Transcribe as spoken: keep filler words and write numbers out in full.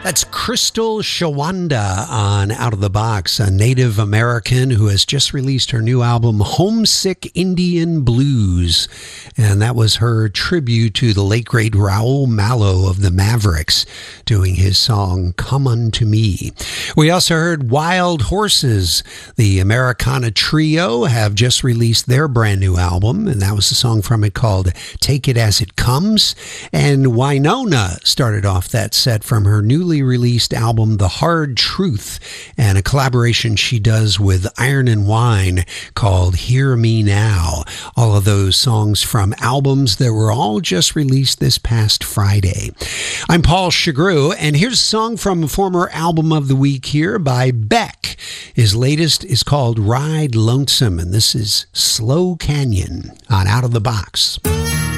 That's Crystal Shawanda on Out of the Box, a Native American who has just released her new album, Homesick Indian Blues. And that was her tribute to the late great Raul Malo of the Mavericks, doing his song, Come Unto Me. We also heard Wild Horses. The Americana Trio have just released their brand new album, and that was a song from it called Take It As It Comes. And Wynonna started off that set from her newly released album The Hard Truth, and a collaboration she does with Iron and Wine called Hear Me Now. All of those songs from albums that were all just released this past Friday. I'm Paul Chagru, and here's a song from a former album of the week here by Beck. His latest is called Ride Lonesome, and this is Slow Canyon on Out of the Box.